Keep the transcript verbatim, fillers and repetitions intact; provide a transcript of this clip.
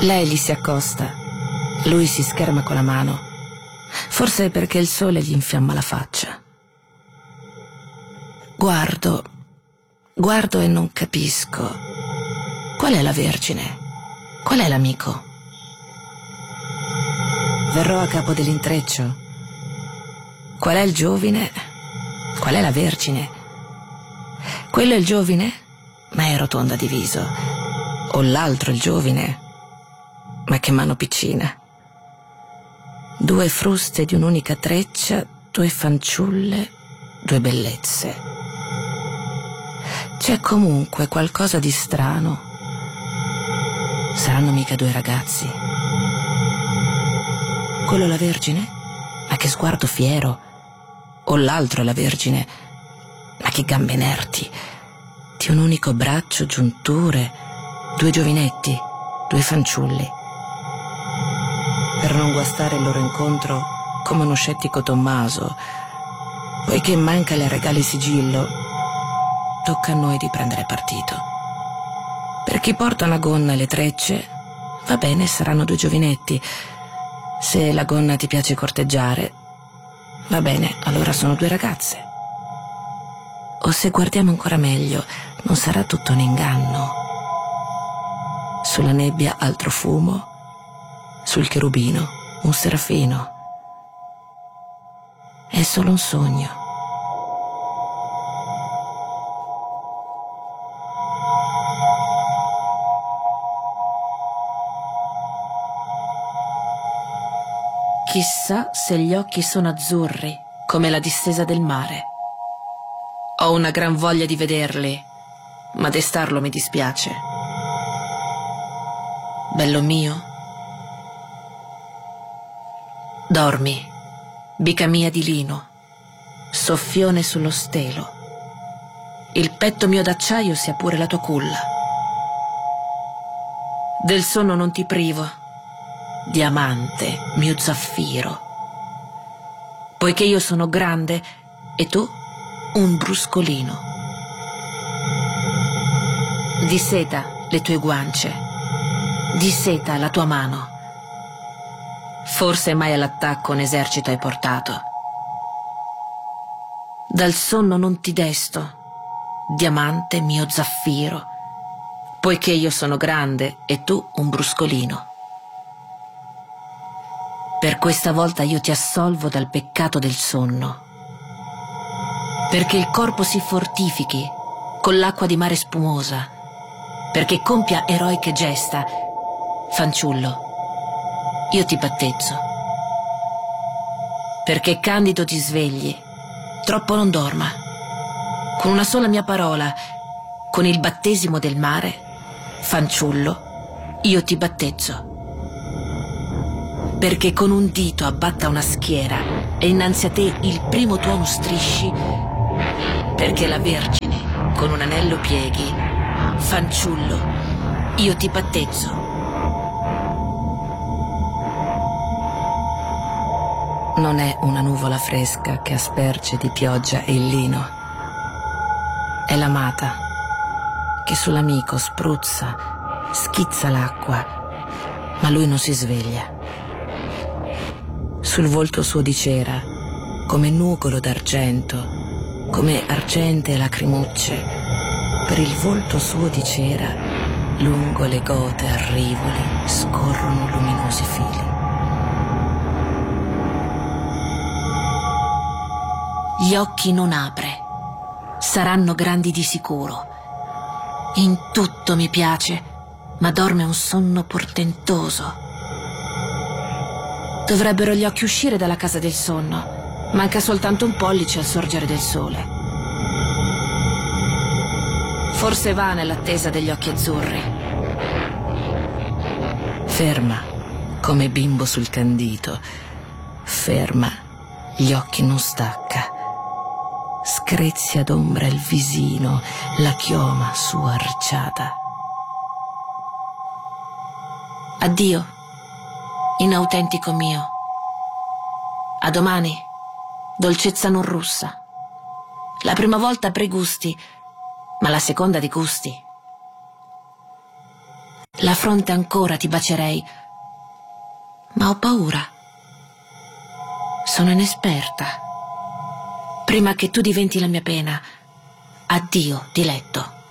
Lei gli si accosta, lui si scherma con la mano, forse perché il sole gli infiamma la faccia. Guardo, guardo e non capisco. Qual è la Vergine? Qual è l'amico? Verrò a capo dell'intreccio. Qual è il giovine? Qual è la Vergine? Quello è il giovine, ma è rotonda di viso. O l'altro il giovine, ma che mano piccina. Due fruste di un'unica treccia, due fanciulle, due bellezze. C'è comunque qualcosa di strano. Saranno mica due ragazzi. Quello è la Vergine? Ma che sguardo fiero. O l'altro è la Vergine? Ma che gambe inerti. Di un unico braccio, giunture, due giovinetti, due fanciulli. Per non guastare il loro incontro come uno scettico Tommaso, poiché manca le regali sigillo, tocca a noi di prendere partito. Per chi porta una gonna e le trecce, va bene, saranno due giovinetti. Se la gonna ti piace corteggiare, va bene, allora sono due ragazze. O se guardiamo ancora meglio, non sarà tutto un inganno. Sulla nebbia altro fumo, sul cherubino un serafino. È solo un sogno. Chissà se gli occhi sono azzurri come la distesa del mare. Ho una gran voglia di vederli, ma destarlo mi dispiace. Bello mio, dormi, bica mia di lino, soffione sullo stelo. Il petto mio d'acciaio sia pure la tua culla. Del sonno non ti privo, diamante, mio zaffiro, poiché io sono grande e tu un bruscolino. Di seta le tue guance, di seta la tua mano. Forse mai all'attacco un esercito hai portato. Dal sonno non ti desto, diamante mio zaffiro, poiché io sono grande e tu un bruscolino. Per questa volta io ti assolvo dal peccato del sonno, perché il corpo si fortifichi con l'acqua di mare spumosa, perché compia eroiche gesta. Fanciullo, io ti battezzo, perché candido ti svegli, troppo non dorma. Con una sola mia parola, con il battesimo del mare, fanciullo, io ti battezzo. Perché con un dito abbatta una schiera e innanzi a te il primo tuono strisci, perché la Vergine con un anello pieghi, fanciullo, io ti battezzo. Non è una nuvola fresca che asperge di pioggia e il lino. È l'amata che sull'amico spruzza, schizza l'acqua, ma lui non si sveglia. Sul volto suo di cera, come nugolo d'argento, come argentee lacrimucce, per il volto suo di cera, lungo le gote arrivoli, scorrono luminosi fili. Gli occhi non apre, saranno grandi di sicuro. In tutto mi piace, ma dorme un sonno portentoso. Dovrebbero gli occhi uscire dalla casa del sonno, manca soltanto un pollice al sorgere del sole. Forse va nell'attesa degli occhi azzurri. Ferma, come bimbo sul candito, ferma, gli occhi non stacca. Screzia d'ombra il visino, la chioma sua arricciata. Addio, inautentico mio. A domani, dolcezza non russa. La prima volta pregusti, ma la seconda di gusti. La la fronte ancora ti bacerei, ma ho paura. Sono inesperta. Prima che tu diventi la mia pena, addio, diletto.